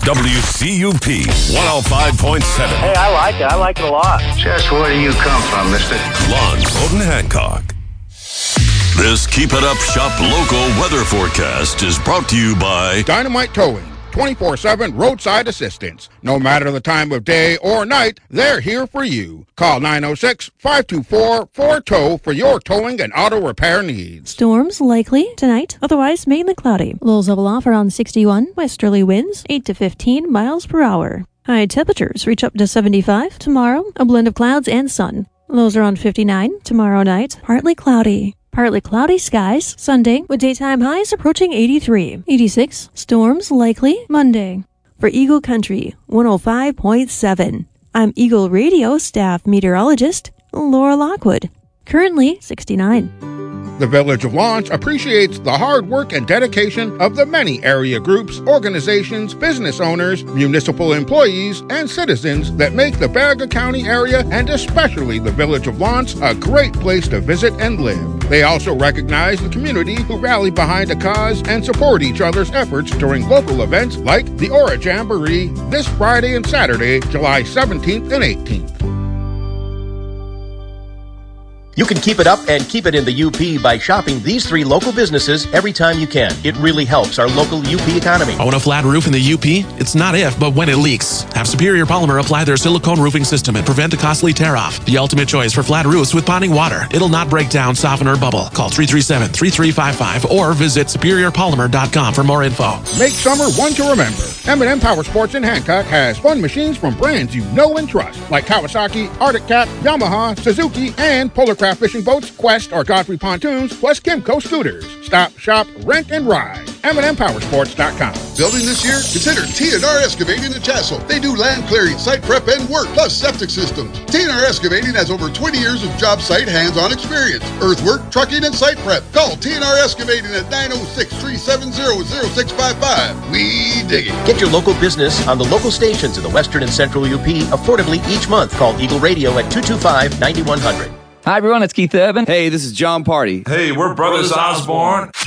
WCUP 105.7. Hey, I like it. I like it a lot. Just where do you come from, mister? Lon Bowden Hancock. This Keep It Up Shop local weather forecast is brought to you by Dynamite Towing. 24/7 roadside assistance. No matter the time of day or night, they're here for you. Call 906-524-4TOW for your towing and auto repair needs. Storms likely tonight, otherwise mainly cloudy. Lows level off around 61, westerly winds 8 to 15 miles per hour. High temperatures reach up to 75 tomorrow, a blend of clouds and sun. Lows around 59 tomorrow night, partly cloudy. Partly cloudy skies Sunday with daytime highs approaching 83. 86, storms likely Monday. For Eagle Country 105.7, I'm Eagle Radio staff meteorologist Laura Lockwood. Currently 69. The Village of Launch appreciates the hard work and dedication of the many area groups, organizations, business owners, municipal employees, and citizens that make the Baraga County area and especially the Village of Launch a great place to visit and live. They also recognize the community who rally behind a cause and support each other's efforts during local events like the Aura Jamboree this Friday and Saturday, July 17th and 18th. You can keep it up and keep it in the UP by shopping these 3 local businesses every time you can. It really helps our local UP economy. Own a flat roof in the UP? It's not if, but when it leaks. Have Superior Polymer apply their silicone roofing system and prevent a costly tear-off. The ultimate choice for flat roofs with ponding water. It'll not break down, soften, or bubble. Call 337-3355 or visit superiorpolymer.com for more info. Make summer one to remember. M&M Power Sports in Hancock has fun machines from brands you know and trust, like Kawasaki, Arctic Cat, Yamaha, Suzuki, and Polarcraft fishing boats, Quest or Godfrey pontoons, plus Kimco scooters. Stop, shop, rent, and ride. MNMPowersports.com. Building this year? Consider T&R Excavating in Chassell. They do land clearing, site prep, and work, plus septic systems. T&R Excavating has over 20 years of job site hands-on experience. Earthwork, trucking, and site prep. Call T&R Excavating at 906-370-0655. We dig it. Get your local business on the local stations in the Western and Central UP affordably each month. Call Eagle Radio at 225-9100. Hi, everyone. It's Keith Urban. Hey, this is John Party. Hey, we're Brothers Osborne.